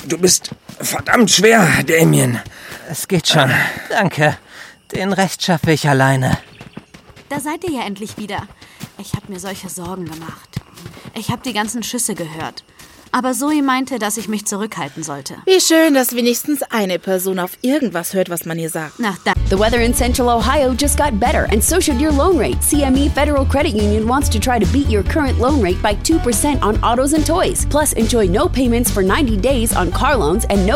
Du bist verdammt schwer, Damien. Es geht schon. Danke. Den Rest schaffe ich alleine. Da seid ihr ja endlich wieder. Ich habe mir solche Sorgen gemacht. Ich habe die ganzen Schüsse gehört. Aber Zoe meinte, dass ich mich zurückhalten sollte. Wie schön, dass wenigstens eine Person auf irgendwas hört, was man ihr sagt. The weather in Central Ohio just got better, and so should your loan rate. CME Federal Credit Union wants to try to beat your current loan rate by 2% on autos and toys. Plus, enjoy no payments for 90 days on car loans and no